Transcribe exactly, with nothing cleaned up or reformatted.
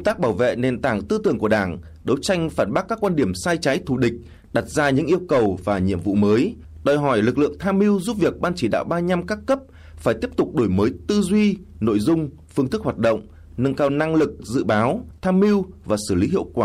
tác bảo vệ nền tảng tư tưởng của Đảng, đấu tranh phản bác các quan điểm sai trái thù địch, đặt ra những yêu cầu và nhiệm vụ mới, đòi hỏi lực lượng tham mưu giúp việc Ban Chỉ đạo ba mươi lăm các cấp phải tiếp tục đổi mới tư duy, nội dung, phương thức hoạt động, nâng cao năng lực dự báo, tham mưu và xử lý hiệu quả